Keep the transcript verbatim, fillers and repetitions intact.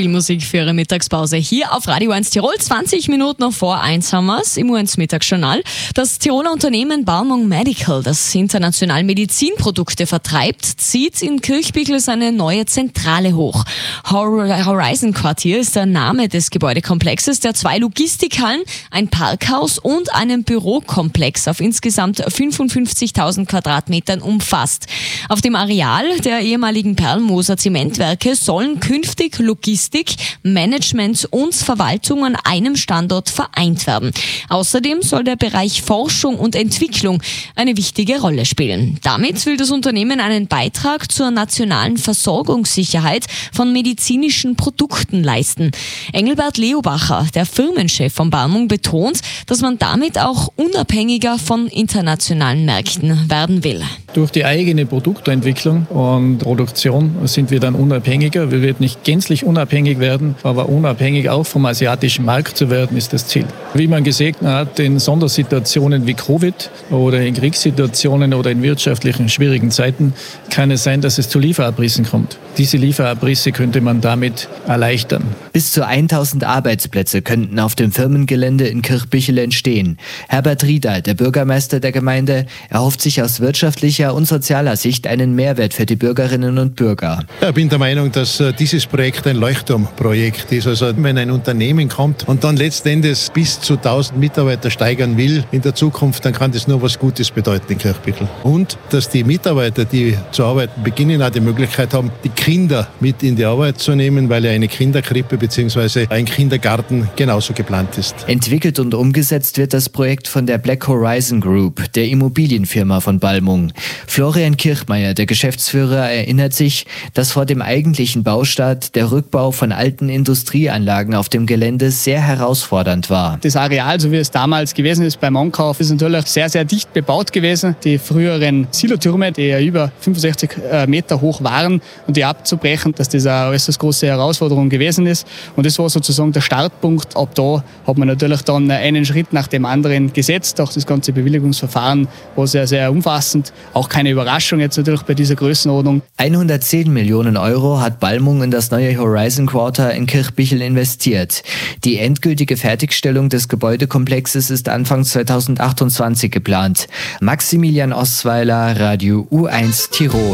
Filmmusik für Ihre Mittagspause hier auf Radio eins Tirol. zwanzig Minuten noch vor eins haben wir es im U eins Mittagsjournal. Das Tiroler Unternehmen Balmung Medical, das international Medizinprodukte vertreibt, zieht in Kirchbichl seine neue Zentrale hoch. Horizon Quartier ist der Name des Gebäudekomplexes, der zwei Logistikhallen, ein Parkhaus und einen Bürokomplex auf insgesamt fünfundfünfzigtausend Quadratmetern umfasst. Auf dem Areal der ehemaligen Perlmoser Zementwerke sollen künftig Logistik, Management und Verwaltung an einem Standort vereint werden. Außerdem soll der Bereich Forschung und Entwicklung eine wichtige Rolle spielen. Damit will das Unternehmen einen Beitrag zur nationalen Versorgungssicherheit von medizinischen Produkten leisten. Engelbert Leobacher, der Firmenchef von Balmung, betont, dass man damit auch unabhängiger von internationalen Märkten werden will. Durch die eigene Produktentwicklung und Produktion sind wir dann unabhängiger. Wir werden nicht gänzlich unabhängig werden, aber unabhängig auch vom asiatischen Markt zu werden, ist das Ziel. Wie man gesehen hat, in Sondersituationen wie Covid oder in Kriegssituationen oder in wirtschaftlichen schwierigen Zeiten kann es sein, dass es zu Lieferabrissen kommt. Diese Lieferabrisse könnte man damit erleichtern. Bis zu tausend Arbeitsplätze könnten auf dem Firmengelände in Kirchbichl entstehen. Herbert Riedal, der Bürgermeister der Gemeinde, erhofft sich aus wirtschaftlicher und sozialer Sicht einen Mehrwert für die Bürgerinnen und Bürger. Ich bin der Meinung, dass dieses Projekt ein Leuchtturmprojekt ist. Also wenn ein Unternehmen kommt und dann letzten Endes bis zu tausend Mitarbeiter steigern will in der Zukunft, dann kann das nur was Gutes bedeuten in Kirchbichl. Und dass die Mitarbeiter, die zu arbeiten beginnen, auch die Möglichkeit haben, die Kinder mit in die Arbeit zu nehmen, weil ja eine Kinderkrippe bzw. ein Kindergarten genauso geplant ist. Entwickelt und umgesetzt wird das Projekt von der Black Horizon Group, der Immobilienfirma von Balmung. Florian Kirchmeier, der Geschäftsführer, erinnert sich, dass vor dem eigentlichen Baustart der Rückbau von alten Industrieanlagen auf dem Gelände sehr herausfordernd war. Das Areal, so wie es damals gewesen ist beim Ankauf, ist natürlich sehr, sehr dicht bebaut gewesen. Die früheren Silotürme, die ja über fünfundsechzig Meter hoch waren und die abzubrechen, dass das eine äußerst große Herausforderung gewesen ist. Und das war sozusagen der Startpunkt. Ab da hat man natürlich dann einen Schritt nach dem anderen gesetzt. Auch das ganze Bewilligungsverfahren war sehr, sehr umfassend. Auch keine Überraschung jetzt natürlich bei dieser Größenordnung. hundertzehn Millionen Euro hat Balmung in das neue Horizon Quarter in Kirchbichl investiert. Die endgültige Fertigstellung des Gebäudekomplexes ist Anfang zweitausendachtundzwanzig geplant. Maximilian Osweiler, Radio U eins Tirol.